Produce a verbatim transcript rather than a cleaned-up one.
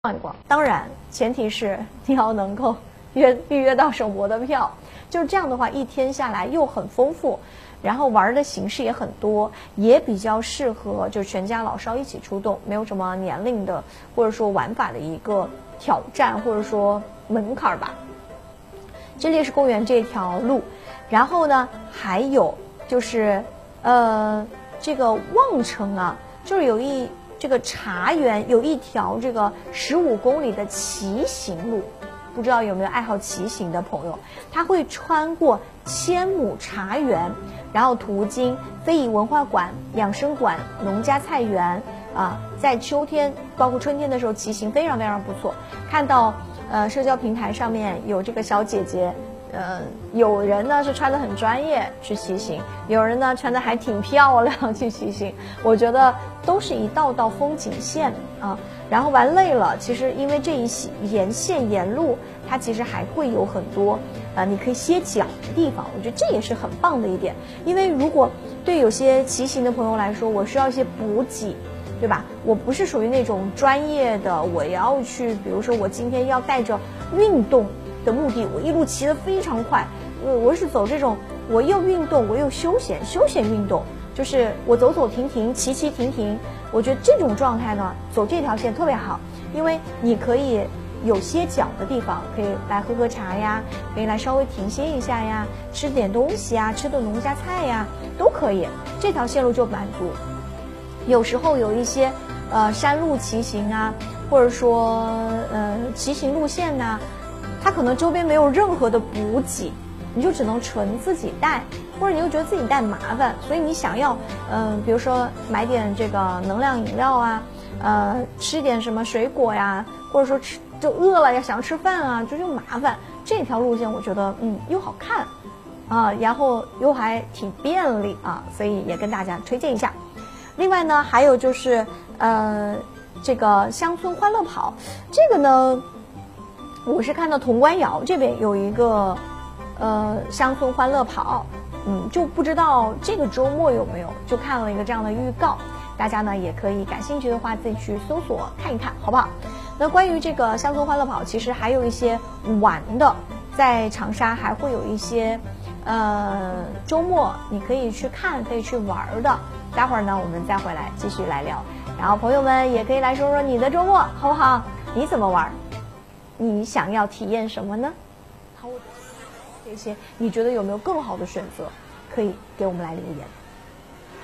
逛一逛，当然前提是你要能够约预约到首博的票，就这样的话一天下来又很丰富，然后玩的形式也很多，也比较适合就全家老少一起出动，没有什么年龄的或者说玩法的一个挑战或者说门槛吧。这烈士公园这条路，然后呢还有就是呃这个望城啊，就是有一这个茶园有一条这个十五公里的骑行路，不知道有没有爱好骑行的朋友，他会穿过千亩茶园，然后途经非遗文化馆、养生馆、农家菜园啊，在秋天包括春天的时候骑行非常非常不错。看到呃社交平台上面有这个小姐姐，呃有人呢是穿得很专业去骑行，有人呢穿得还挺漂亮去骑行，我觉得都是一道道风景线啊。然后玩累了，其实因为这一沿线沿路它其实还会有很多呃你可以歇脚的地方，我觉得这也是很棒的一点。因为如果对有些骑行的朋友来说，我需要一些补给，对吧？我不是属于那种专业的，我要去比如说我今天要带着运动的目的，我一路骑得非常快，我我是走这种我又运动我又休闲休闲运动，就是我走走停停骑骑停停，我觉得这种状态呢走这条线特别好，因为你可以有歇脚的地方，可以来喝喝茶呀，可以来稍微停歇一下呀，吃点东西呀，吃顿农家菜呀都可以，这条线路就满足。有时候有一些呃山路骑行啊，或者说呃骑行路线呐、啊，它可能周边没有任何的补给，你就只能纯自己带，或者你又觉得自己带麻烦，所以你想要嗯、呃，比如说买点这个能量饮料啊，呃吃点什么水果呀，或者说吃就饿了要想吃饭啊，就就麻烦。这条路线我觉得嗯又好看啊，然后又还挺便利啊，所以也跟大家推荐一下。另外呢还有就是呃这个乡村欢乐跑，这个呢我是看到潼关窑这边有一个呃乡村欢乐跑，嗯就不知道这个周末有没有，就看了一个这样的预告，大家呢也可以感兴趣的话自己去搜索看一看好不好。那关于这个乡村欢乐跑其实还有一些玩的，在长沙还会有一些呃周末你可以去看可以去玩的，待会儿呢我们再回来继续来聊，然后朋友们也可以来说说你的周末好不好，你怎么玩，你想要体验什么呢？好，这些你觉得有没有更好的选择，可以给我们来留言。